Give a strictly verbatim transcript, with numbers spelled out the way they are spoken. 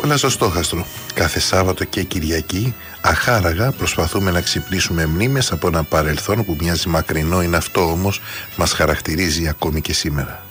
Νικόλα στο στόχαστρο. Κάθε Σάββατο και Κυριακή αχάραγα προσπαθούμε να ξυπνήσουμε μνήμες από ένα παρελθόν που μοιάζει μακρινό, είναι αυτό όμως μας χαρακτηρίζει ακόμη και σήμερα.